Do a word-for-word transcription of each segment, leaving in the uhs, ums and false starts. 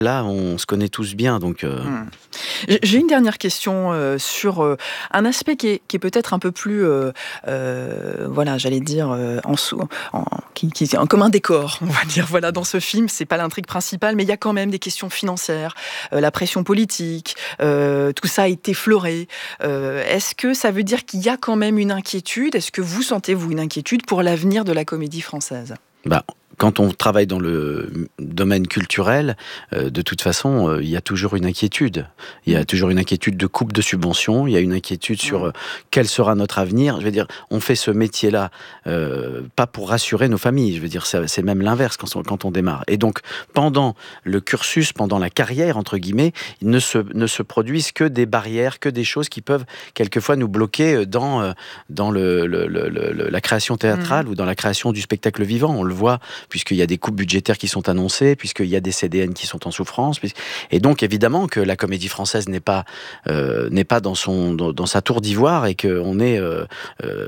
Là, on se connaît tous bien, donc... Euh... Mmh. J'ai une dernière question euh, sur euh, un aspect qui est, qui est peut-être un peu plus, euh, euh, voilà, j'allais dire, euh, en, en, qui, qui est comme un décor, on va dire. Voilà, dans ce film, c'est pas l'intrigue principale, mais il y a quand même des questions financières, euh, la pression politique, euh, tout ça a été effleuré. Euh, est-ce que ça veut dire qu'il y a quand même une inquiétude ? Est-ce que vous sentez, vous, une inquiétude pour l'avenir de la comédie française ? Bah, quand on travaille dans le domaine culturel, euh, de toute façon, euh, il y a toujours une inquiétude. Il y a toujours une inquiétude de coupe de subventions, il y a une inquiétude sur euh, quel sera notre avenir. Je veux dire, on fait ce métier-là euh, pas pour rassurer nos familles. Je veux dire, c'est, c'est même l'inverse quand on, quand on démarre. Et donc, pendant le cursus, pendant la carrière, entre guillemets, il ne se, ne se produisent que des barrières, que des choses qui peuvent quelquefois nous bloquer dans, dans le, le, le, le, la création théâtrale mmh. ou dans la création du spectacle vivant. On le voit puisqu'il y a des coupes budgétaires qui sont annoncées, puisqu'il y a des C D N qui sont en souffrance. Et donc, évidemment, que la comédie française n'est pas, euh, n'est pas dans, son, dans, dans sa tour d'ivoire et qu'on est euh, euh,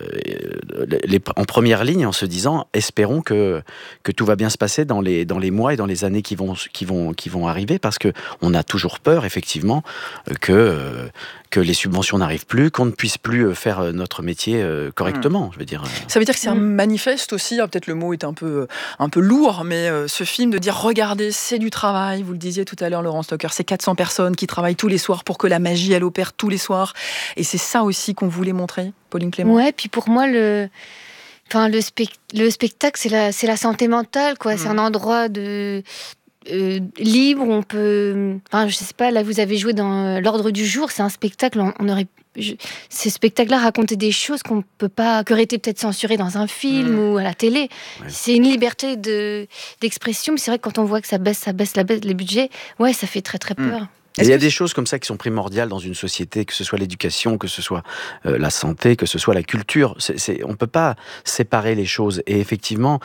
les, en première ligne en se disant, espérons que, que tout va bien se passer dans les, dans les mois et dans les années qui vont, qui vont, qui vont arriver, parce qu'on a toujours peur, effectivement, que... Euh, que les subventions n'arrivent plus, qu'on ne puisse plus faire notre métier correctement, je veux dire. Ça veut dire que c'est un manifeste aussi, hein, peut-être le mot est un peu, un peu lourd, mais euh, ce film de dire, regardez, c'est du travail, vous le disiez tout à l'heure, Laurent Stocker, c'est quatre cents personnes qui travaillent tous les soirs pour que la magie, elle opère tous les soirs, et c'est ça aussi qu'on voulait montrer, Pauline Clément. Ouais, puis pour moi, le... Enfin, le, spect... le spectacle, c'est la, c'est la santé mentale, quoi. Mmh. C'est un endroit de... Euh, libre, on peut... Enfin, je sais pas, là, vous avez joué dans l'ordre du jour, c'est un spectacle, on, on aurait... Je, ces spectacles-là racontaient des choses qu'on peut pas... qui auraient été peut-être censurées dans un film mmh. ou à la télé. Ouais. C'est une liberté de, d'expression, mais c'est vrai que quand on voit que ça baisse, ça baisse, la baisse les budgets, ouais, ça fait très, très peur. Mmh. Il y a des choses comme ça qui sont primordiales dans une société, que ce soit l'éducation, que ce soit euh, la santé, que ce soit la culture. C'est, c'est, on ne peut pas séparer les choses. Et effectivement...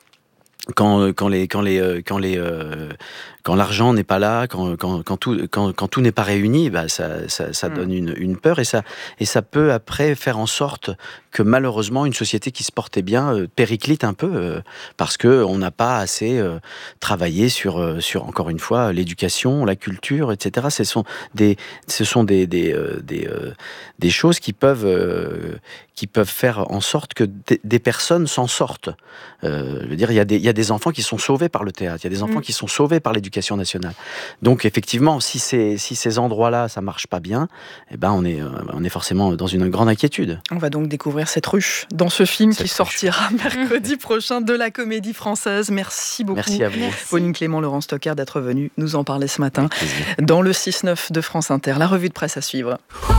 Quand, quand les quand les quand les euh, quand l'argent n'est pas là, quand quand quand tout quand, quand tout n'est pas réuni, bah ça ça, ça mmh. donne une une peur et ça et ça peut après faire en sorte que malheureusement une société qui se portait bien euh, périclite un peu euh, parce que on n'a pas assez euh, travaillé sur euh, sur encore une fois l'éducation, la culture, et cetera. Ce sont des ce sont des des euh, des, euh, des choses qui peuvent euh, qui peuvent faire en sorte que des, des personnes s'en sortent. Euh, je veux dire, il y a des il y a des enfants qui sont sauvés par le théâtre, il y a des enfants mmh. qui sont sauvés par l'éducation nationale. Donc effectivement, si ces si ces endroits-là ça marche pas bien, eh ben on est on est forcément dans une grande inquiétude. On va donc découvrir cette ruche dans ce film cette qui sortira ruche. mercredi prochain de la Comédie Française. Merci beaucoup. Merci à vous. Merci. Pauline Clément, Laurent Stocker d'être venus nous en parler ce matin dans le six neuf de France Inter. La revue de presse à suivre.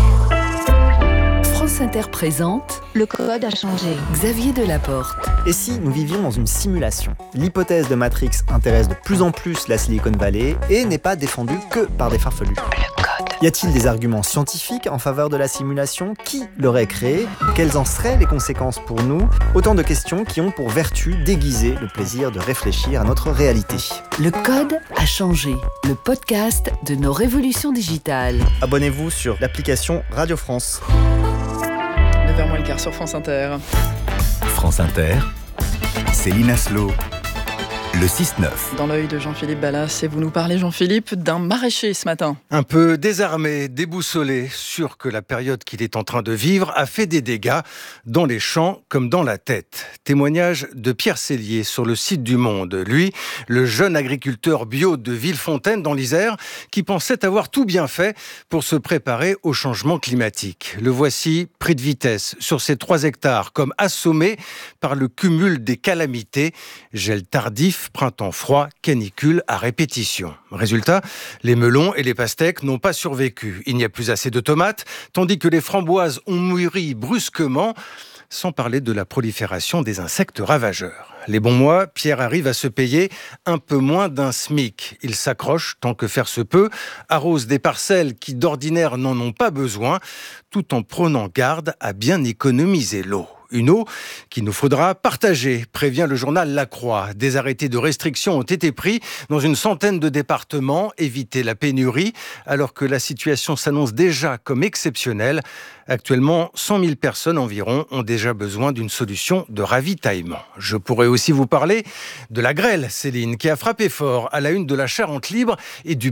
France Inter présente Le Code a changé. Xavier Delaporte. Et si nous vivions dans une simulation ? L'hypothèse de Matrix intéresse de plus en plus la Silicon Valley et n'est pas défendue que par des farfelus. Le Code. Y a-t-il des arguments scientifiques en faveur de la simulation ? Qui l'aurait créée ? Quelles en seraient les conséquences pour nous ? Autant de questions qui ont pour vertu d'aiguiser le plaisir de réfléchir à notre réalité. Le Code a changé. Le podcast de nos révolutions digitales. Abonnez-vous sur l'application Radio France. neuf heures moins le quart sur France Inter. France Inter, Céline Aslo, le six neuf. Dans l'œil de Jean-Philippe Ballas, et vous nous parlez, Jean-Philippe, d'un maraîcher ce matin. Un peu désarmé, déboussolé, sûr que la période qu'il est en train de vivre a fait des dégâts dans les champs comme dans la tête. Témoignage de Pierre Cellier sur le site du Monde. Lui, le jeune agriculteur bio de Villefontaine dans l'Isère, qui pensait avoir tout bien fait pour se préparer au changement climatique. Le voici pris de vitesse sur ses trois hectares, comme assommé par le cumul des calamités, gel tardif, printemps froid, canicule à répétition. Résultat, les melons et les pastèques n'ont pas survécu. Il n'y a plus assez de tomates, tandis que les framboises ont mûri brusquement, sans parler de la prolifération des insectes ravageurs. Les bons mois, Pierre arrive à se payer un peu moins d'un SMIC. Il s'accroche tant que faire se peut, arrose des parcelles qui d'ordinaire n'en ont pas besoin, tout en prenant garde à bien économiser l'eau. Une eau qu'il nous faudra partager, prévient le journal La Croix. Des arrêtés de restriction ont été pris dans une centaine de départements. Éviter la pénurie, alors que la situation s'annonce déjà comme exceptionnelle. Actuellement, cent mille personnes environ ont déjà besoin d'une solution de ravitaillement. Je pourrais aussi vous parler de la grêle, Céline, qui a frappé fort à la une de la Charente libre et du